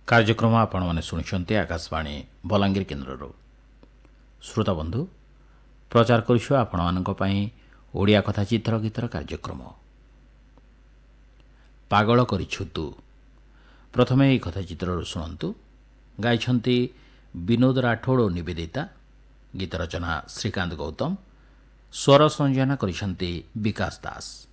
କାର୍ଯ୍ୟକ୍ରମ ଆପଣମାନେ ଶୁଣିଛନ୍ତି ଆକାଶବାଣୀ ବଲାଙ୍ଗୀର କେନ୍ଦ୍ରରୁ। ଶ୍ରୋତାବନ୍ଧୁ, ପ୍ରଚାର କରୁଛୁ ଆପଣମାନଙ୍କ ପାଇଁ ଓଡ଼ିଆ କଥା ଚିତ୍ର ଗୀତର କାର୍ଯ୍ୟକ୍ରମ। ପାଗଳ କରିଛୁ ତୁ। ପ୍ରଥମେ ଏହି କଥା ଚିତ୍ରରୁ ଶୁଣନ୍ତୁ। ଗାଇଛନ୍ତି ବିନୋଦ ରାଠୋଡ଼ ଓ ନିବେଦିତା। ଗୀତ ରଚନା ଶ୍ରୀକାନ୍ତ ଗୌତମ। ସ୍ୱର ସଂଯୋଜନା କରିଛନ୍ତି ବିକାଶ ଦାସ।